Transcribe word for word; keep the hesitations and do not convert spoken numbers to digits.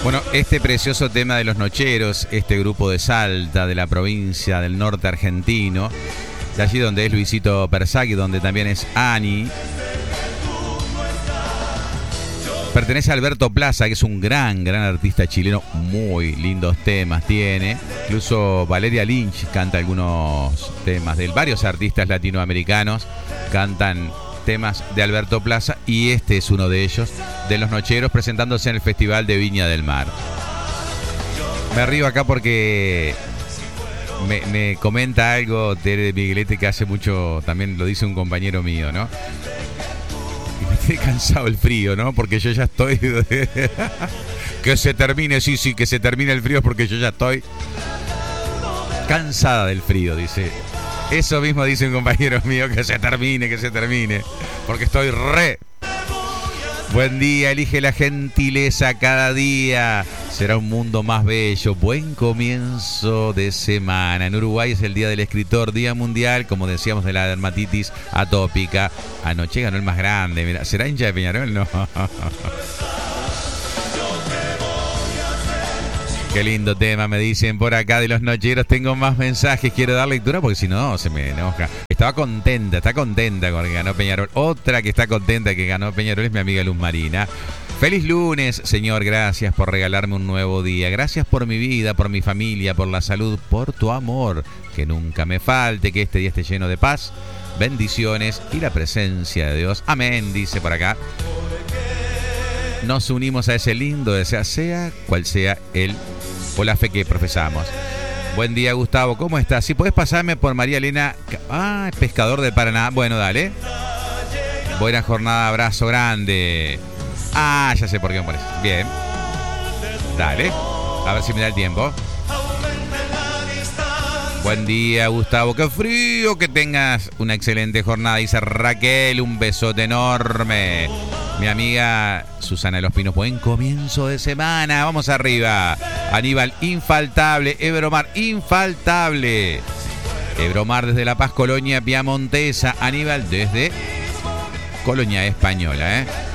Bueno, este precioso tema de Los Nocheros, este grupo de Salta, de la provincia del norte argentino, de allí donde es Luisito Persagui, donde también es Ani, pertenece a Alberto Plaza, que es un gran, gran artista chileno, muy lindos temas tiene. Incluso Valeria Lynch canta algunos temas de él. Varios artistas latinoamericanos cantan temas de Alberto Plaza y este es uno de ellos, de Los Nocheros, presentándose en el Festival de Viña del Mar. Me río acá porque me, me comenta algo Tere Miguelete que hace mucho, también lo dice un compañero mío, ¿no? Y me tiene cansado el frío, ¿no? Porque yo ya estoy... que se termine, sí, sí, que se termine el frío porque yo ya estoy cansada del frío, dice. Eso mismo dice un compañero mío, que se termine, que se termine, porque estoy re... Buen día, elige la gentileza cada día. Será un mundo más bello. Buen comienzo de semana. En Uruguay es el Día del Escritor, Día Mundial, como decíamos, de la dermatitis atópica. Anoche ganó el más grande. Mira, ¿será hincha de Peñarol? No. Qué lindo tema, me dicen por acá de Los Nocheros. Tengo más mensajes, quiero dar lectura porque si no se me enoja. Estaba contenta, está contenta con que ganó Peñarol. Otra que está contenta que ganó Peñarol es mi amiga Luz Marina. Feliz lunes, Señor, gracias por regalarme un nuevo día. Gracias por mi vida, por mi familia, por la salud, por tu amor. Que nunca me falte, que este día esté lleno de paz, bendiciones y la presencia de Dios. Amén, dice por acá. Nos unimos a ese lindo deseo, sea cual sea el o la fe que profesamos. Buen día, Gustavo, ¿cómo estás? Si podés pasarme por María Elena. Ah, pescador de Paraná. Bueno, dale. Buena jornada, abrazo grande. Ah, ya sé por qué me parece. Bien. Dale. A ver si me da el tiempo. Buen día, Gustavo. Qué frío, que tengas una excelente jornada. Dice Raquel, un besote enorme. Mi amiga Susana de los Pinos, buen comienzo de semana. Vamos arriba. Aníbal, infaltable. Ebromar, infaltable. Ebromar desde La Paz, Colonia Piamontesa. Aníbal desde Colonia Española, ¿eh?